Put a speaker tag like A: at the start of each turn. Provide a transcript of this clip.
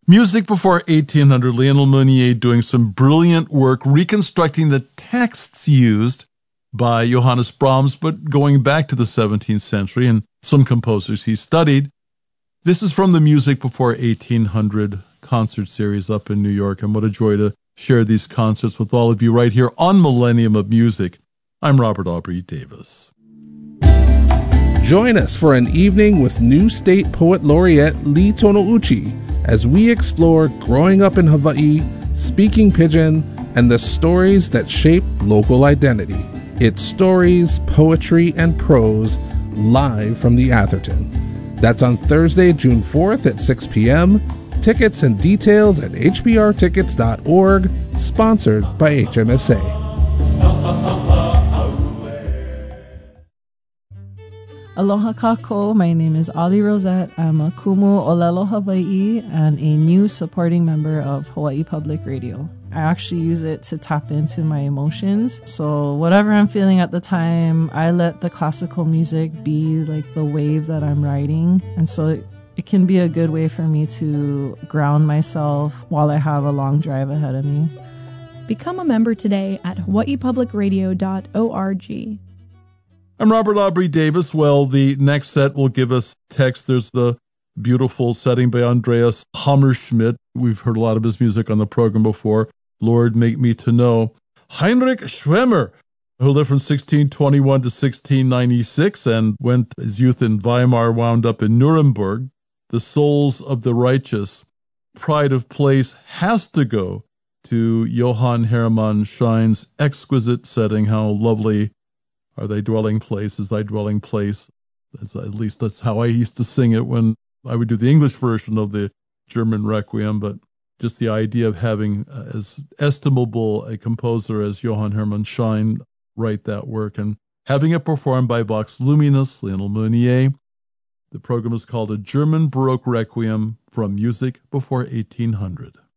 A: Music before 1800, Lionel Meunier doing some brilliant work reconstructing the texts used by Johannes Brahms, but going back to the 17th century and some composers he studied. This is from the Music Before 1800 concert series up in New York, and what a joy to share these concerts with all of you right here on Millennium of Music. I'm Robert Aubrey Davis.
B: Join us for an evening with new state poet laureate Lee Tonouchi as we explore growing up in Hawaii, speaking Pidgin, and the stories that shape local identity. It's stories, poetry, and prose live from the Atherton. That's on Thursday, June 4th at 6 p.m. Tickets and details at hbrtickets.org, sponsored by HMSA.
C: Aloha kako, my name is Ali Rosette. I'm a Kumu Olelo Hawaii and a new supporting member of Hawaii Public Radio. I actually use it to tap into my emotions. So whatever I'm feeling at the time, I let the classical music be like the wave that I'm riding. And so it can be a good way for me to ground myself while I have a long drive ahead of me.
D: Become a member today at hawaiipublicradio.org.
A: I'm Robert Aubrey Davis. Well, the next set will give us text. There's the beautiful setting by Andreas Hammerschmidt. We've heard a lot of his music on the program before. Lord, Make Me to Know. Heinrich Schwemmer, who lived from 1621 to 1696 and went his youth in Weimar, wound up in Nuremberg. The Souls of the Righteous. Pride of place has to go to Johann Hermann Schein's exquisite setting. How lovely are thy dwelling place is thy dwelling place. At least that's how I used to sing it when I would do the English version of the German Requiem, but just the idea of having as estimable a composer as Johann Hermann Schein write that work and having it performed by Vox Luminous, Lionel Meunier. The program is called A German Baroque Requiem from Music Before 1800.